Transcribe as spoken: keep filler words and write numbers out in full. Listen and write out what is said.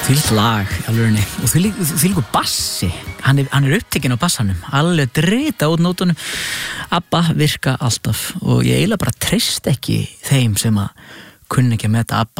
Fylgt lag, alveg, og fylgur bassi, hann er, hann er upptekinn á bassanum, alveg drita út nótunum, ABBA virka alltaf og ég eiginlega bara treyst ekki þeim sem að kunna ekki að meta ABBA